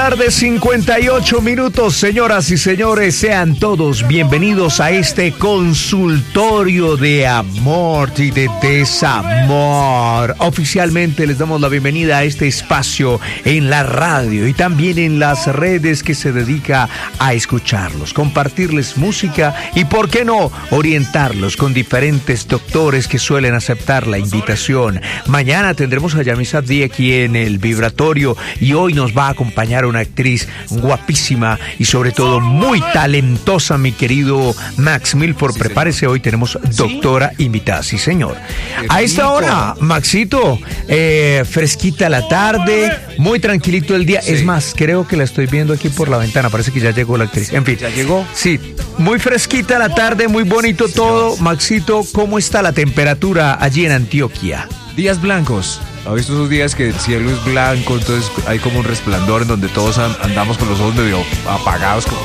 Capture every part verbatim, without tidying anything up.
tarde, cincuenta y ocho minutos. Señoras y señores, sean todos bienvenidos a este consultorio de amor y de desamor. Oficialmente les damos la bienvenida a este espacio en la radio y también en las redes que se dedica a escucharlos, compartirles música y, por qué no, orientarlos con diferentes doctores que suelen aceptar la invitación. Mañana tendremos a Yami Sabdi aquí en el vibratorio y hoy nos va a acompañar una actriz guapísima y sobre todo muy talentosa, mi querido Max Milford. Sí, prepárese, hoy tenemos doctora ¿Sí? invitada, sí señor. A esta hora, Maxito, eh, fresquita la tarde, muy tranquilito el día. Sí. Es más, creo que la estoy viendo aquí por la ventana, parece que ya llegó la actriz. En fin. ¿Ya llegó? Sí, muy fresquita la tarde, muy bonito todo. Maxito, ¿cómo está la temperatura allí en Antioquia? Días blancos. ¿Ha visto esos días que el cielo es blanco, entonces hay como un resplandor en donde todos andamos con los ojos medio apagados? Como,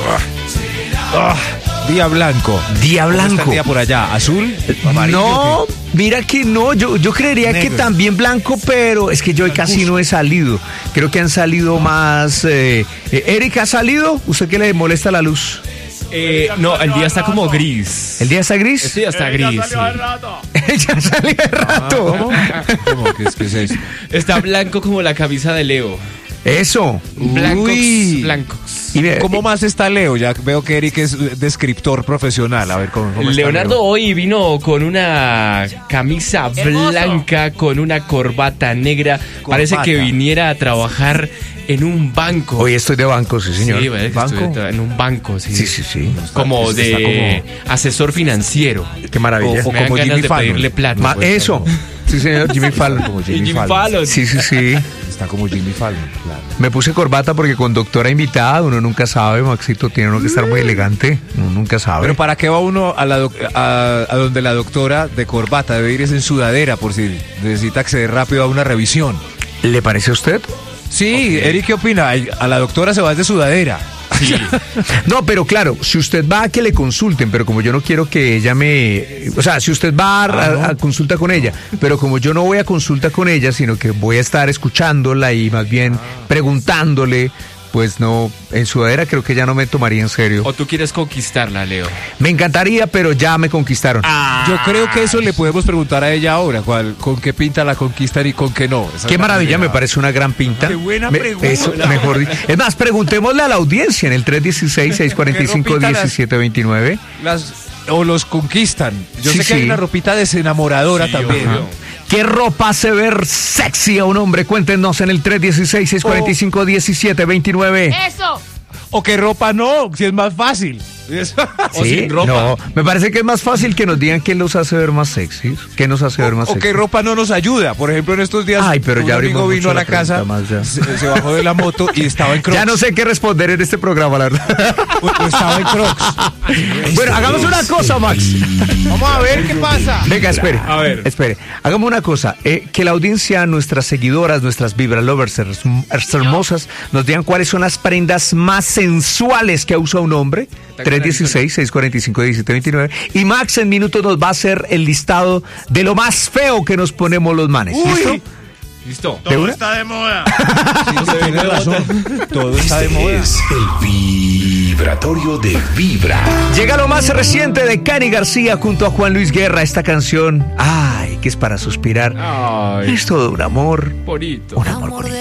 ¡ah! Día blanco. Día blanco. ¿Cómo está el día por allá? ¿Azul? ¿Amarillo? No, mira que no, yo, yo creería Negro. que también blanco, pero es que yo hoy casi no he salido. Creo que han salido más... Eh, eh, Eric, ¿ha salido? ¿Usted qué le molesta la luz? Eh, no, el día está como gris. ¿El día está gris? El día está gris. Ya salió de rato. Ya salió de rato. ¿Cómo? ¿Cómo? ¿Qué es, qué es eso? Está blanco como la camisa de Leo. Eso. Blancos, Uy. blancos. ¿Y cómo más está Leo? Ya veo que Eric es descriptor profesional. A ver, ¿cómo, cómo está Leonardo Leo? hoy vino con una camisa Hermoso. blanca, con una corbata negra. Corbata. Parece que viniera a trabajar en un banco. Hoy estoy de banco, sí señor. Sí, ¿verdad? ¿Banco? Estoy en un banco, sí. Sí, sí, sí. Como Está- de está como- asesor financiero. Qué maravilla. O- o Me dan como ganas Jimmy de Fallon. pedirle plata. Ma- eso. Sí señor, Jimmy Fallon. Como Jimmy, Jimmy Jimmy Fallon. Fallon. Sí, sí, sí. Está como Jimmy Fallon, claro. Me puse corbata porque con doctora invitada uno nunca sabe, Maxito, tiene uno que estar muy elegante, uno nunca sabe. Pero ¿para qué va uno a, la doc- a, a donde la doctora de corbata? Debe ir es en sudadera por si necesita acceder rápido a una revisión. ¿Le parece a usted? Sí, Ok. Eric, ¿qué opina? Ay, a la doctora se va de sudadera. Sí. No, pero claro, si usted va a que le consulten, pero como yo no quiero que ella me... O sea, si usted va a, Ah, ¿no? a- a consulta con ella, pero como yo no voy a consulta con ella, sino que voy a estar escuchándola y más bien preguntándole, pues no, en sudadera creo que ya no me tomaría en serio. ¿O tú quieres conquistarla, Leo? Me encantaría, pero ya me conquistaron. Yo creo que eso le podemos preguntar a ella ahora, cuál, con qué pinta la conquistan y con qué no. Esa Qué es la maravilla, primera. me parece una gran pinta. Qué buena Me- pregunta. Eso, mejor dicho. Es más, preguntémosle a la audiencia en el tres uno seis, seis cuatro cinco, uno siete dos nueve. Las, o los conquistan. Yo Sí, sé que sí. hay una ropita desenamoradora Sí, también. obvio. ¿Qué ropa hace ver sexy a un hombre? Cuéntenos en el tres uno seis, seis cuatro cinco, uno siete dos nueve. Eso. O qué ropa no, si es más fácil. O sin ropa. No, me parece que es más fácil que nos digan qué los hace ver más sexy. ¿Qué nos hace ver más O sexy? qué ropa no nos ayuda. Por ejemplo, en estos días Ay, pero un ya amigo abrimos vino mucho a la, la casa, pregunta más ya. se, se bajó de la moto y estaba en Crocs. Ya no sé qué responder en este programa, la verdad. O- o estaba en Crocs. Bueno, hagamos una cosa, Max. Vamos a ver qué pasa. Venga, espere. A ver. Espere. Hagamos una cosa. Eh, que la audiencia, nuestras seguidoras, nuestras Vibra Lovers her- hermosas, nos digan cuáles son las prendas más sensuales que usa un hombre. tres uno seis, seis cuatro cinco, uno siete dos nueve. Y Max en minutos nos va a hacer el listado de lo más feo que nos ponemos los manes. ¿Listo? ¿Listo? ¿De una? Está de moda. Sí, tiene razón. Todo está de moda. Es el vibratorio de Vibra. Llega lo más reciente de Cani García junto a Juan Luis Guerra. Esta canción, ay, que es para suspirar. Ay, Es todo un amor. bonito. Un amor bonito.